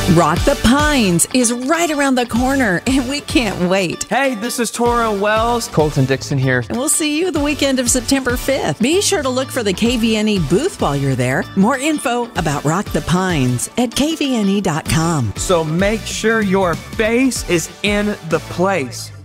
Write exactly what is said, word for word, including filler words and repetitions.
Rock the Pines is right around the corner, and we can't wait. Hey, this is Tora Wells. Colton Dixon here. And we'll see you the weekend of September fifth. Be sure to look for the K V N E booth while you're there. More info about Rock the Pines at K V N E dot com. So make sure your face is in the place.